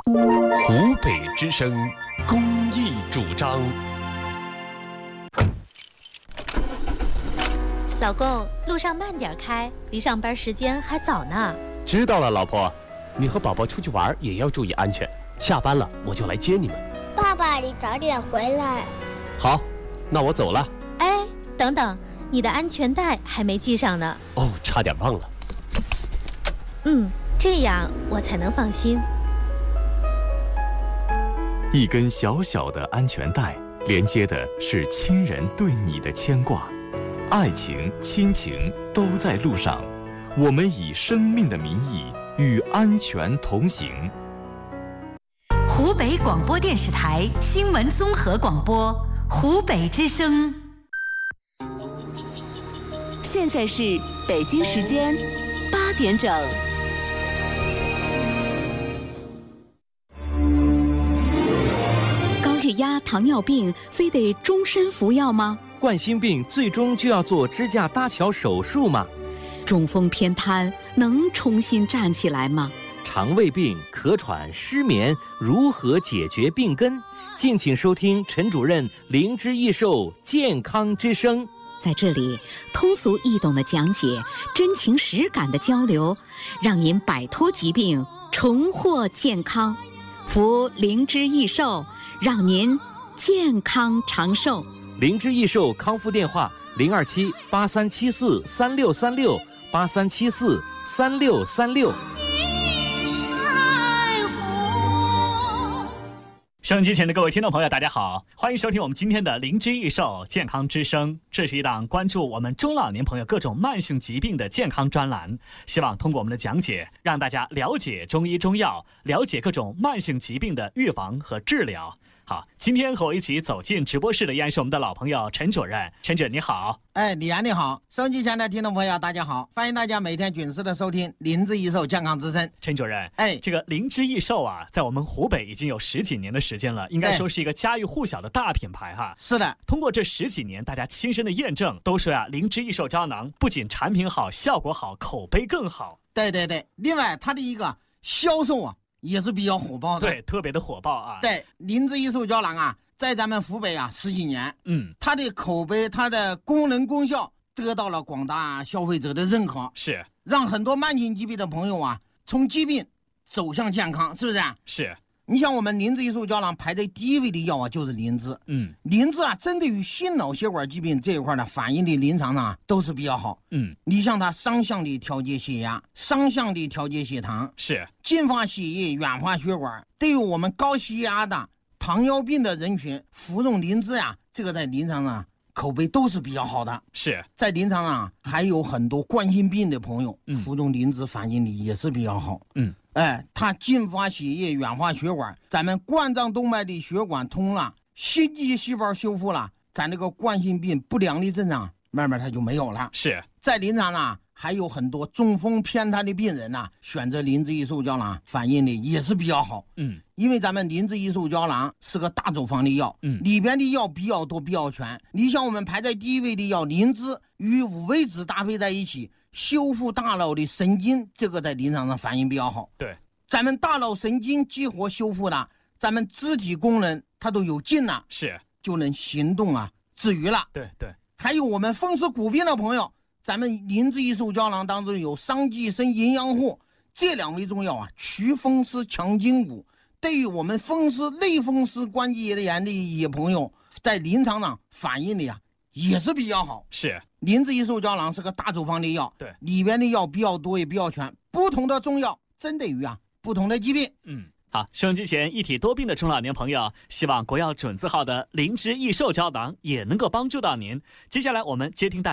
湖北之声公益主张。 老公，路上慢点开，离上班时间还早呢。 知道了，老婆，你和宝宝出去玩也要注意安全。下班了我就来接你们。 爸爸，你早点回来。 好，那我走了。 哎，等等，你的安全带还没系上呢。 哦，差点忘了。 这样我才能放心。 一根小小的安全带，连接的是亲人对你的牵挂，爱情、亲情都在路上。我们以生命的名义与安全同行。 湖北广播电视台新闻综合广播，湖北之声。 现在是北京时间8点整。高血压、糖尿病非得终身服药吗？ 冠心病最终就要做支架搭桥手术吗？ 中风偏瘫能重新站起来吗？ 肠胃病、咳喘、失眠如何解决病根？敬请收听陈主任灵芝益寿健康之声。 在这里，通俗易懂的讲解，真情实感的交流，让您摆脱疾病，重获健康。服灵芝益寿，让您健康长寿。 灵芝益寿康复电话：027-8374-3636，8374-3636。 收音机前的各位听众朋友，大家好，欢迎收听我们今天的灵芝益寿健康之声。这是一档关注我们中老年朋友各种慢性疾病的健康专栏，希望通过我们的讲解，让大家了解中医中药，了解各种慢性疾病的预防和治疗。好，今天和我一起走进直播室的依然是我们的老朋友陈主任。陈主任你好。 李安你好，收音机前的听众朋友大家好，欢迎大家每天准时的收听灵芝益寿健康之声。 陈主任，这个灵芝益寿啊，在我们湖北已经有10几年的时间了，应该说是一个家喻户晓的大品牌哈。 是的， 通过这10几年大家亲身的验证，都说啊，灵芝益寿胶囊不仅产品好，效果好，口碑更好。 对，另外它的一个销售啊也是比较火爆的。 对，特别的火爆啊。 对，灵芝益寿胶囊啊，在咱们湖北啊10几年，它的口碑、它的功能功效得到了广大消费者的认可， 是让很多慢性疾病的朋友啊，从疾病走向健康，是不是？ 是。 你像我们灵芝益寿胶囊排在第一位的药啊，就是灵芝。灵芝啊，针对于心脑血管疾病这一块的反应的临床上啊都是比较好。你像它双向的调节血压，双向的调节血糖， 是净化血液，软化血管。对于我们高血压的、糖尿病的人群，服用灵芝啊，这个在临床上口碑都是比较好的。 是在临床上还有很多冠心病的朋友，服用灵芝反应力也是比较好。它净化血液，软化血管，咱们冠状动脉的血管通了，心肌细胞修复了，咱这个冠心病不良的症状慢慢它就没有了。 是在临床还有很多中风偏瘫的病人选择灵芝益寿胶囊反应力也是比较好。因为咱们灵芝益寿胶囊是个大处方的药，里边的药比较多比较全。你像我们排在第一位的药灵芝与五味子搭配在一起，修复大脑的神经，这个在临床上反应比较好。 对， 咱们大脑神经激活修复了，咱们肢体功能它都有劲了， 是就能行动自愈了。 对， 还有我们风湿骨病的朋友，咱们灵芝益寿胶囊当中有桑寄生营养护这2味中药祛风湿强筋骨，对于我们风湿类风湿关节炎的一些朋友，在临床上反应力也是比较好。 是灵芝益寿胶囊是个大处方的药， 对， 里边的药比较多也比较全，不同的中药针对于不同的疾病。 好，收音机前一体多病的中老年朋友，希望国药准字号的灵芝益寿胶囊也能够帮助到您。接下来我们接听大